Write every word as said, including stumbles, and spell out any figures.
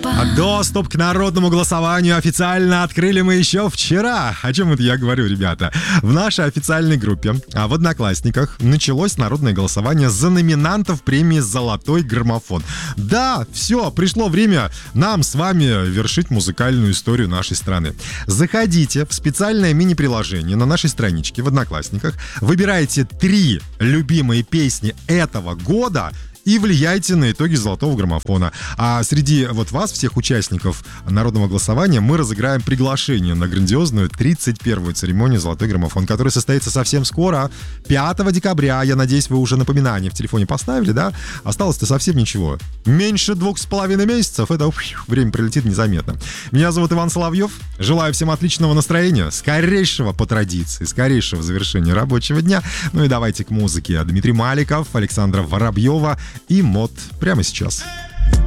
Доступ к народному голосованию официально открыли мы еще вчера. О чем это я говорю, ребята? В нашей официальной группе, а в Одноклассниках, началось народное голосование за номинантов премии «Золотой граммофон». Да, все, пришло время нам с вами вершить музыкальную историю нашей страны. Заходите в специальное мини-приложение на нашей страничке в Одноклассниках, выбирайте три любимые песни этого года и влияйте на итоги «Золотого граммофона». А среди вот вас, всех участников народного голосования, мы разыграем приглашение на грандиозную тридцать первую церемонию «Золотой граммофон», которая состоится совсем скоро, пятого декабря. Я надеюсь, вы уже напоминание в телефоне поставили, да? Осталось-то совсем ничего. Меньше двух с половиной месяцев. Это ух, время прилетит незаметно. Меня зовут Иван Соловьев. Желаю всем отличного настроения, скорейшего по традиции, скорейшего завершения рабочего дня. Ну и давайте к музыке. Дмитрий Маликов, Александра Воробьева и МОД прямо сейчас.